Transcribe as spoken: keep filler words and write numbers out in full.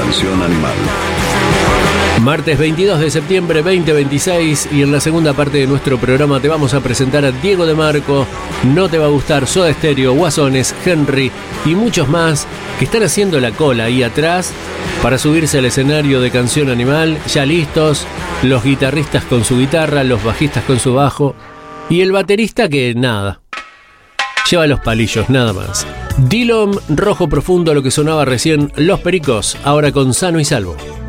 Canción Animal. Martes veintidós de septiembre veinte veintiséis, y en la segunda parte de nuestro programa te vamos a presentar a Diego de Marco, No Te Va a Gustar, Soda Stereo, Guasones, Henry y muchos más que están haciendo la cola ahí atrás para subirse al escenario de Canción Animal, ya listos, los guitarristas con su guitarra, los bajistas con su bajo y el baterista que nada, lleva los palillos, nada más. Dillom, Rojo Profundo, lo que sonaba recién, Los Pericos, ahora con Sano y Salvo.